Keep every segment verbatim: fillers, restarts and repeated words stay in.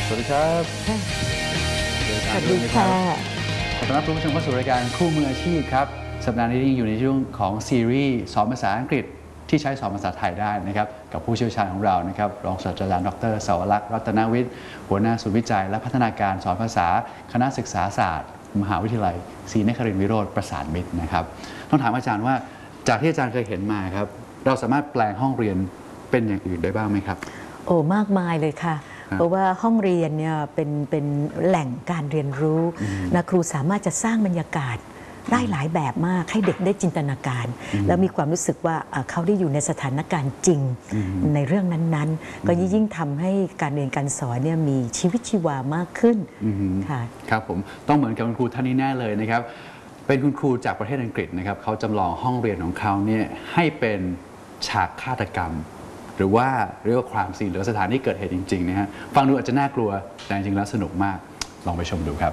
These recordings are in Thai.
สวัสดีครับสวัสดีค่ะขอต้อนรับทุกผู้ชมเข้าสู่รายการคู่มืออาชีพครับสัปดาห์นี้ยังอยู่ในช่วงของซีรีส์สอนภาษาอังกฤษที่ใช้สอนภาษาไทยได้นะครับกับผู้เชี่ยวชาญของเรานะครับรองศาสตราจารย์ดร.สาวรักษ์รัตนวิทย์หัวหน้าศูนย์วิจัยและพัฒนาการสอนภาษาคณะศึกษาศาสตร์มหาวิทยาลัยศรีนครินทรวิโรจน์ประสานมิตรนะครับต้องถามอาจารย์ว่าจากที่อาจารย์เคยเห็นมาครับเราสามารถแปลงห้องเรียนเป็นอย่างอื่นได้บ้างไหมครับโอ้มากมายเลยค่ะเพราะว่าห้องเรียนเนี่ยเป็นเป็นแหล่งการเรียนรู้นะครูสามารถจะสร้างบรรยากาศได้หลายแบบมากให้เด็กได้จินตนาการแล้วมีความรู้สึกว่าเขาได้อยู่ในสถานการณ์จริงในเรื่องนั้นๆก็ยิ่งทำให้การเรียนการสอนเนี่ยมีชีวิตชีวามากขึ้นค่ะครับผมต้องเหมือนกับคุณครูท่านนี้แน่เลยนะครับเป็นคุณครูจากประเทศอังกฤษนะครับเขาจำลองห้องเรียนของเขาเนี่ยให้เป็นฉากฆาตกรรมหรือว่าเรียกว่าความซีนหรือสถานที่เกิดเหตุจริงๆนะฮะฟังดูอาจจะน่ากลัวแต่จริงๆแล้วสนุกมากลองไปชมดูครับ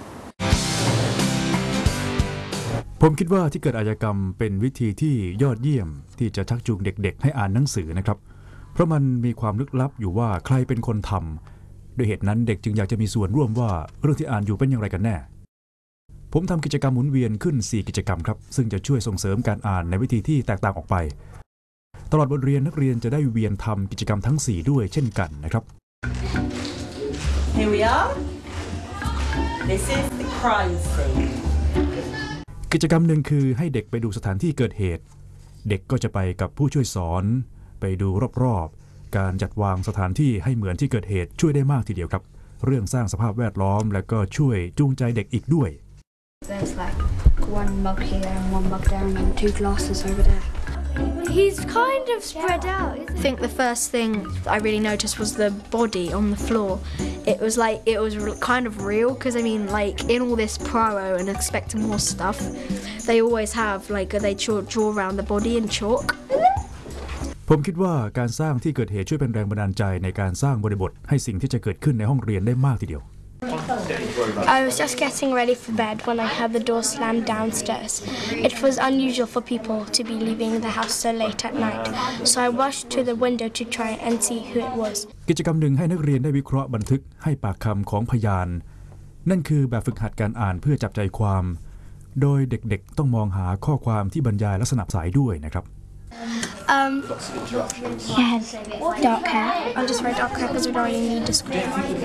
ผมคิดว่าที่เกิดอาชญากรรมเป็นวิธีที่ยอดเยี่ยมที่จะชักจูงเด็กๆให้อ่านหนังสือนะครับเพราะมันมีความลึกลับอยู่ว่าใครเป็นคนทำด้วยเหตุนั้นเด็กจึงอยากจะมีส่วนร่วมว่าเรื่องที่อ่านอยู่เป็นอย่างไรกันแน่ผมทำกิจกรรมหมุนเวียนขึ้นสี่กิจกรรมครับซึ่งจะช่วยส่งเสริมการอ่านในวิธีที่แตกต่างออกไปตลอดบทเรียนนักเรียนจะได้เวียนทำกิจกรรมทั้งสี่ด้วยเช่นกันนะครับ Here we are. This is the crime scene. กิจกรรมหนึ่งคือให้เด็กไปดูสถานที่เกิดเหตุเด็กก็จะไปกับผู้ช่วยสอนไปดูรอบๆการจัดวางสถานที่ให้เหมือนที่เกิดเหตุช่วยได้มากทีเดียวครับเรื่องสร้างสภาพแวดล้อมและก็ช่วยจูงใจเด็กอีกด้วย There's like one mug here and one mug there and two glasses over there. He's kind of spread out. I think the first thing I really noticed was the body on the floor. It was like, it was kind of real because I mean like in all this Praro and expecting more stuff, they always have like they draw around the body in chalk. ผมคิดว่าการสร้างที่เกิดเหตุช่วยเป็นแรงบันดาลใจในการสร้างบริบทให้สิ่งที่จะเกิดขึ้นในห้องเรียนได้มากทีเดียว I was just getting ready for bed when I heard the door slam downstairs. It was unusual for people to be leaving the house so late at night, so I rushed to the window to try and see who it was. กิจกรรมหนึ่งให้นักเรียนได้วิเคราะห์บันทึกให้ปากคำของพยานนั่นคือแบบฝึกหัดการอ่านเพื่อจับใจความโดยเด็กๆต้องมองหาข้อความที่บรรยายลักษณะสายด้วยนะครับ Um, he has dark hair. I'll just write dark hair because we don't really need to describe.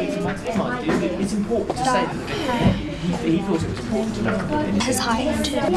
Dark hair. His height.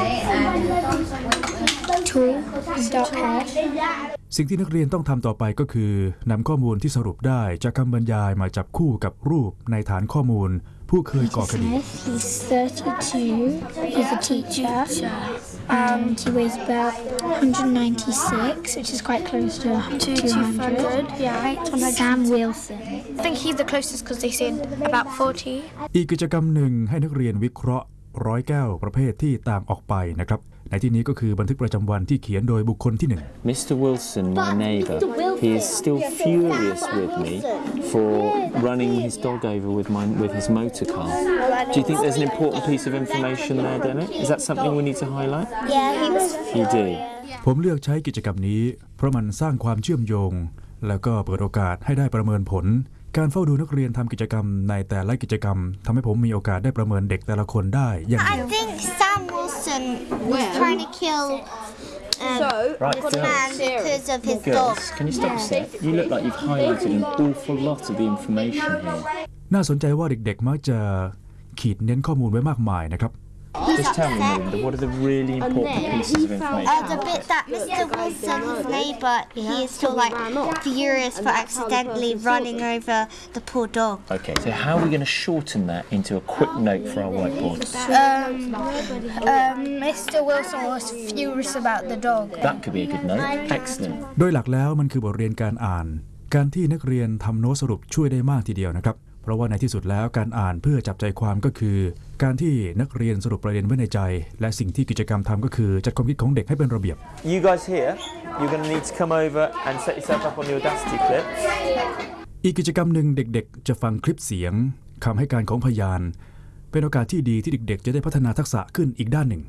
Tall. Dark hair. สิ่งที่นักเรียนต้องทำต่อไปก็คือนำข้อมูลที่สรุปได้จากคำบรรยายมาจับคู่กับรูปในฐานข้อมูลผู้เคยก่อคดี He's thirty-two. He's a teacher. And he weighs about one hundred ninety-six, which is quite close to two hundred. Yeah. Sam Wilson. I think he's the closest because they said about forty. อีกกิจกรรมหนึ่งให้นักเรียนวิเคราะห์ร้อยแก้วประเภทที่ต่างออกไปนะครับในที่นี้ก็คือบันทึกประจำวันที่เขียนโดยบุคคลที่หนึ่ง Mister Wilson, my neighbour, he is still furious with me for running his dog over with my with his motor car. Do you think there's an important piece of information there, Dennett? Is that something we need to highlight? Yeah, he was. You do. ผมเลือกใช้กิจกรรมนี้เพราะมันสร้างความเชื่อมโยงแล้วก็เปิดโอกาสให้ได้ประเมินผลการเฝ้าดูนักเรียนทำกิจกรรมในแต่ละกิจกรรมทำให้ผมมีโอกาสได้ประเมินเด็กแต่ละคนได้อย่างดี I think Sam Wilson was trying to kill um, Right, the man because of his dog. girls, can you stop a sec? You look like you've highlighted an awful lot of the information here. น่าสนใจว่าเด็กๆมักจะขีดเน้นข้อมูลไว้มากมายนะครับ Just tell me, Melinda, what are the really important pieces of information? Uh, the bit that Mister Wilson, his neighbour, he is still like furious for accidentally running over the poor dog. Okay, so how are we going to shorten that into a quick note for our whiteboard? Um, um, Mister Wilson was furious about the dog. That could be a good note. Excellent. โดยหลักแล้วมันคือบทเรียนการอ่านการที่นักเรียนทำโน้ตสรุปช่วยได้มากทีเดียวนะครับเพราะว่าในที่สุดแล้วการอ่านเพื่อจับใจความก็คือการที่นักเรียนสรุปประเด็นไว้ในใจและสิ่งที่กิจกรรมทำก็คือจัดความคิดของเด็กให้เป็นระเบียบ You guys here, you're going to need to come over and set yourself up on the Audacity clip. อีกกิจกรรมหนึ่งเด็กๆจะฟังคลิปเสียงคำให้การของพยานเป็นโอกาสที่ดีที่เด็กๆจะได้พัฒนาทักษะขึ้นอีกด้านหนึ่ง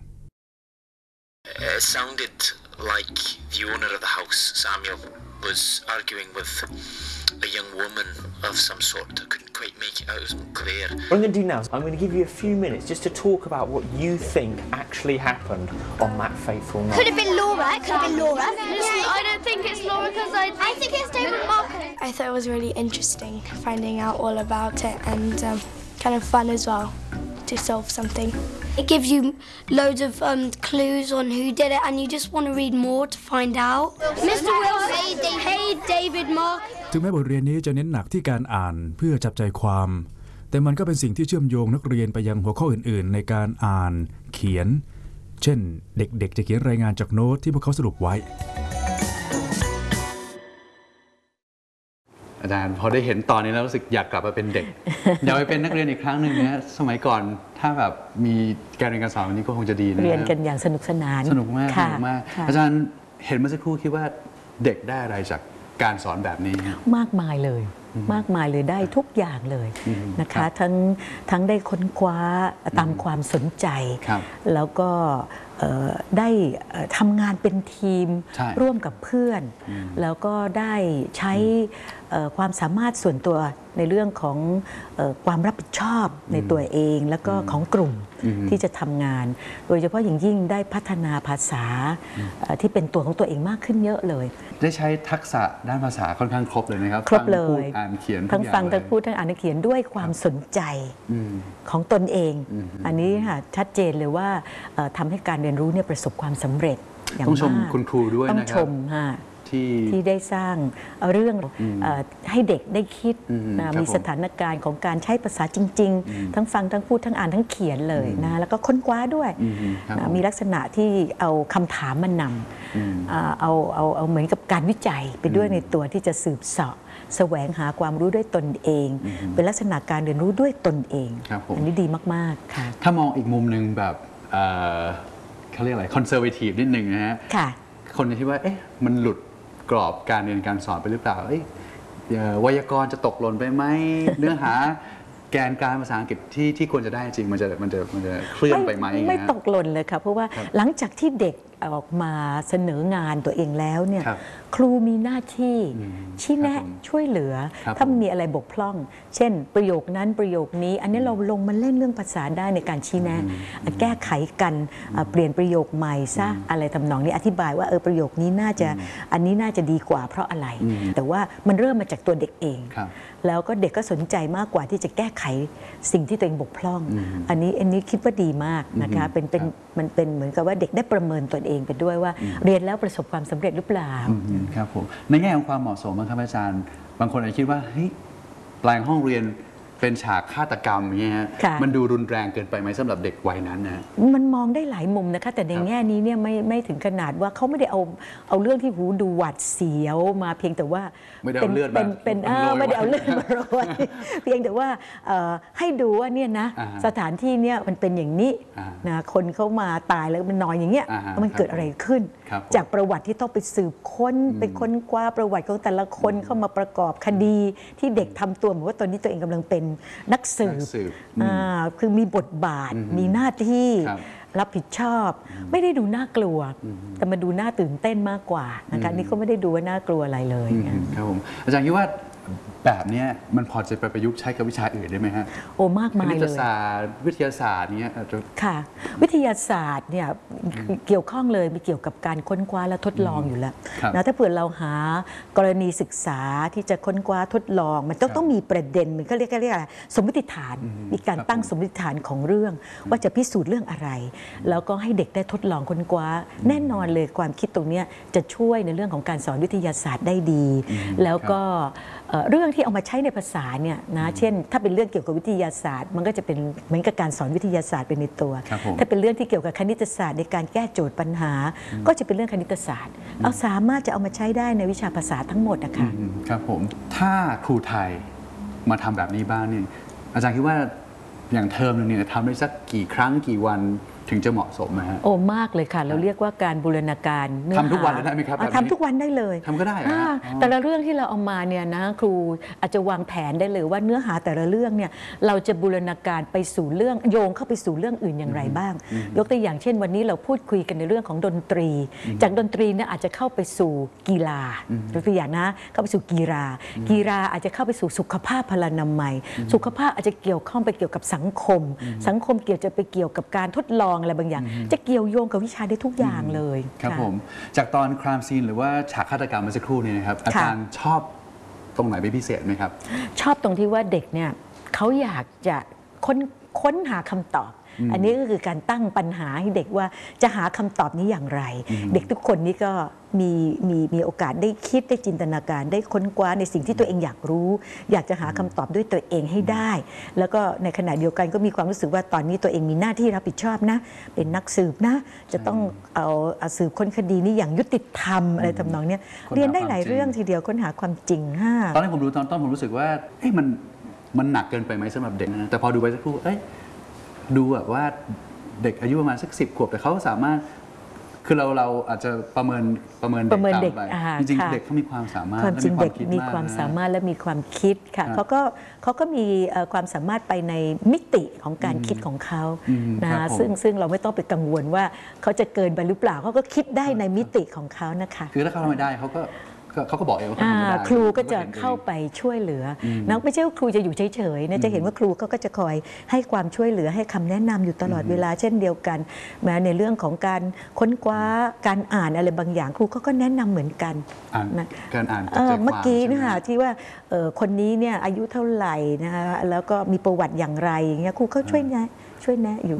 It sounded like the owner of the house, Samuel, was arguing with a young woman of some sort. I couldn't quite make it wasn't clear. What I'm going to do now is I'm going to give you a few minutes just to talk about what you think actually happened on that fateful night. Could have been Laura. It could have been Laura. I don't think it's Laura because I, I think it's David Markham. I thought it was really interesting finding out all about it and um, kind of fun as well to solve something. It gives you loads of um, clues on who did it and you just want to read more to find out. Mister Wilson, hey David Mark. ถึงแม้บทเรียนนี้จะเน้นหนักที่การอ่านเพื่อจับใจความแต่มันก็เป็นสิ่งที่เชื่อมโยงนักเรียนไปยังหัวข้ออื่นๆในการอ่านเขียนเช่นเด็กๆจะเขียนรายงานจากโน้ตที่พวกเขาสรุปไว้อาจารย์พอได้เห็นตอนนี้แล้วรู้สึกอยากกลับมาเป็นเด็ก อยากไปเป็นนักเรียนอีกครั้งหนึ่งนะสมัยก่อนถ้าแบบมีการเรียนการสอนวันนี้ก็คงจะดีนะเรียนกันอย่างสนุกสนานสนุกมากสนุกมากอาจารย์เห็นเมื่อสักครู่คิดว่าเด็กได้อะไรจากการสอนแบบนี้มากมายเลยมากมายเลยได้ทุกอย่างเลยนะคะทั้งทั้งได้ค้นคว้าตามความสนใจแล้วก็ได้ทำงานเป็นทีมร่วมกับเพื่อนแล้วก็ได้ใช้ความสามารถส่วนตัวในเรื่องของความรับผิดชอบในตัวเองแล้วก็ของกลุ่มที่จะทำงานโดยเฉพาะอย่างยิ่งได้พัฒนาภาษาที่เป็นตัวของตัวเองมากขึ้นเยอะเลยได้ใช้ทักษะด้านภาษาค่อนข้างครบเลยนะครับครบเลยอ่านเขียนทั้งฟังทั้งพูดทั้งอ่านทั้งเขียนด้วยความสนใจของตนเองอันนี้ค่ะชัดเจนเลยว่าทำให้การเรียนรู้เนี่ยประสบความสำเร็จอย่างมากต้องชมคุณครูด้วยนะครับต้องชมค่ะที่ได้สร้างเรื่องให้เด็กได้คิดมีสถานการณ์ของการใช้ภาษาจริงๆทั้งฟังทั้งพูดทั้งอ่านทั้งเขียนเลยนะแล้วก็ค้นคว้าด้วยมีลักษณะที่เอาคำถามมานำเอาเอาเอาเหมือนกับการวิจัยไปด้วยในตัวที่จะสืบเสาะแสวงหาความรู้ด้วยตนเองเป็นลักษณะการเรียนรู้ด้วยตนเองอันนี้ดีมากๆค่ะถ้ามองอีกมุมหนึ่งแบบเขาเรียกอะไรคอนเซอร์เวทีฟนิดหนึ่งนะฮะคนจะคิดว่าเอ๊ะมันหลุดกรอบการเรียนการสอนไปหรือเปล่าไวยากรณ์จะตกหล่นไปไหม เนื้อหาแกนการภาษาอังกฤษที่ที่ควรจะได้จริงมันจะมันจะมันจะเคลื่อนไปไหมไม่ตกหล่นเลยค่ะเพราะว่าหลังจากที่เด็กออกมาเสนองานตัวเองแล้วเนี่ยครูมีหน้าที่ชี้แนะช่วยเหลือถ้ามีอะไรบกพร่องเช่นประโยคนั้นประโยคนี้อันนี้เราลงมาเล่นเรื่องภาษาได้ในการชี้แนะแก้ไขกันเปลี่ยนประโยคใหม่ซะอะไรทำนองนี้อธิบายว่าเออประโยคนี้น่าจะอันนี้น่าจะดีกว่าเพราะอะไรแต่ว่ามันเริ่มมาจากตัวเด็กเองแล้วก็เด็กก็สนใจมากกว่าที่จะแก้ไขสิ่งที่ตัวเองบกพร่องอันนี้อันนี้คิดว่าดีมากนะคะเป็นเป็นมันเป็นเหมือนกับว่าเด็กได้ประเมินตัวเองไปด้วยว่าเรียนแล้วประสบความสำเร็จหรือเปล่าครับผมในแง่ของความเหมาะสมครับอาจารย์บางคนอาจจะคิดว่าเฮ้ยแปลงห้องเรียนเป็นฉากฆาตกรรมอย่างเงี้ยมันดูรุนแรงเกินไปไหมสำหรับเด็กวัยนั้นนะมันมองได้หลายมุมนะคะแต่ในแง่นี้เนี่ยไม่ไม่ถึงขนาดว่าเขาไม่ได้เอาเอาเรื่องที่หูดูหวาดเสียวมาเพียงแต่ว่าไม่ได้เอาเลือดเป็นเป็นไม่ได้เอาเลือดมาโรยเพียงแต่ว่าให้ดูว่าเนี่ยนะสถานที่เนี่ยมันเป็นอย่างนี้นะคนเขามาตายแล้วมันนอนอย่างเงี้ยมันเกิดอะไรขึ้นจากประวัติที่ต้องไปสืบค้นไปค้นคว้าประวัติของแต่ละคนเข้ามาประกอบคดีที่เด็กทำตัวเหมือนว่าตอนนี้ตัวเองกำลังเป็นนักสืบคือมีบทบาทมีหน้าที่รับผิดชอบไม่ได้ดูน่ากลัวแต่มาดูน่าตื่นเต้นมากกว่านะคะนี่ก็ไม่ได้ดูว่าน่ากลัวอะไรเลยครับผมอาจารย์คิดว่าแบบนี้มันพอจะไปประยุกต์ใช้กับวิชาอื่นได้ไหมฮะโอ้มากมายเลยคณิตศาสตร์วิทยาศาสตร์เนี้ยค่ะวิทยาศาสตร์เนี่ยเกี่ยวข้องเลยมีเกี่ยวกับการค้นคว้าและทดลองอยู่แล้วนะถ้าเผื่อเราหากรณีศึกษาที่จะค้นคว้าทดลองมันต้องต้องมีประเด็นมันก็เรียกเรียกอะไรสมมติฐานมีการตั้งสมมติฐานของเรื่องว่าจะพิสูจน์เรื่องอะไรแล้วก็ให้เด็กได้ทดลองค้นคว้าแน่นอนเลยความคิดตรงนี้จะช่วยในเรื่องของการสอนวิทยาศาสตร์ได้ดีแล้วก็เรื่องที่เอามาใช้ในภาษาเนี่ยนะเช่นถ้าเป็นเรื่องเกี่ยวกับวิทยาศาสตร์มันก็จะเป็นเหมือนกับการสอนวิทยาศาสตร์เป็นในตัวถ้าเป็นเรื่องที่เกี่ยวกับคณิตศาสตร์ในการแก้โจทย์ปัญหาก็จะเป็นเรื่องคณิตศาสตร์เราสามารถจะเอามาใช้ได้ในวิชาภาษาทั้งหมดนะคะครับผมถ้าครูไทยมาทำแบบนี้บ้างเนี่ยอาจารย์คิดว่าอย่างเทอมนึงเนี่ยทำได้สักกี่ครั้งกี่วันถึงจะเหมาะสมนะฮะโอ้มากเลยค่ะเราเรียกว่าการบูรณาการเนื้อหาทำทุกวันได้ไหมครับแบบนี้ทำทุกวันได้เลยทำก็ได้เหรอฮะแต่ละเรื่องที่เราเอามาเนี่ยนะครูอาจจะวางแผนได้เลยว่าเนื้อหาแต่ละเรื่องเนี่ยเราจะบูรณาการไปสู่เรื่องโยงเข้าไปสู่เรื่องอื่นอย่างไรบ้าง ยกตัวอย่างเช่นวันนี้เราพูดคุยกันในเรื่องของดนตรี จากดนตรีเนี่ยอาจจะเข้าไปสู่กีฬายกตัวอย่างนะเข้าไปสู่กีฬากีฬาอาจจะเข้าไปสู่สุขภาพพลานามัยสุขภาพอาจจะเกี่ยวข้องไปเกี่ยวกับสังคม สังคมเกี่ยวจะไปเกี่ยวกับการทดลองอะไรบางอย่างจะเกี่ยวโยงกับวิชาได้ทุกอย่างเลยครับผมจากตอนครามซีนหรือว่าฉากฆาตกรรมเมื่อสักครู่นี้นะครับอาจารย์ชอบตรงไหนเป็นพิเศษไหมครับชอบตรงที่ว่าเด็กเนี่ยเขาอยากจะค้นค้นหาคำตอบอันนี้ก็คือการตั้งปัญหาให้เด็กว่าจะหาคำตอบนี้อย่างไรเด็กทุกคนนี้ก็มีมีมีโอกาสได้คิดได้จินตนาการได้ค้นคว้าในสิ่งที่ตัวเองอยากรู้อยากจะหาคำตอบด้วยตัวเองให้ได้แล้วก็ในขณะเดียวกันก็มีความรู้สึกว่าตอนนี้ตัวเองมีหน้าที่รับผิดชอบนะเป็นนักสืบนะจะต้องเอาสืบค้นคดีนี้อย่างยุติธรรมอะไรทำนองนี้เรียนได้หลายเรื่องทีเดียวค้นหาความจริงฮะตอนที่ผมดูตอนต้นผมรู้สึกว่าเอ้ยมันมันหนักเกินไปไหมสำหรับเด็กนะแต่พอดูไปสักครู่เอ้ยดูแบบว่าเด็กอายุประมาณสักสิบขวบแต่เขาสามารถคือเราเราอาจจะประเมินประเมินเด็กต่ำไปจริงๆเด็กเขามีความสามารถความจริงเด็กมีความสามารถและมีความคิดค่ะเขาก็เขาก็มีความสามารถไปในมิติของการคิดของเขานะซึ่งซึ่งเราไม่ต้องไปกังวลว่าเขาจะเกินไปหรือเปล่าเขาก็คิดได้ในมิติของเขานะคะคือถ้าเขาทำไม่ได้เขาก็เขาก็บอกเองว่าเขาทำไม่ได้ครูก็จะเข้าไปช่วยเหลือนะไม่ใช่ว่าครูจะอยู่เฉยๆนะจะเห็นว่าครูเขาก็จะคอยให้ความช่วยเหลือให้คำแนะนำอยู่ตลอดเวลาเช่นเดียวกันแม้ในเรื่องของการค้นคว้าการอ่านอะไรบางอย่างครูเขาก็แนะนำเหมือนกันนะการอ่านเมื่อกี้นะคะที่ว่าคนนี้เนี่ยอายุเท่าไหร่นะคะแล้วก็มีประวัติอย่างไรอย่างเงี้ยครูเขาช่วยแนะช่วยแนะอยู่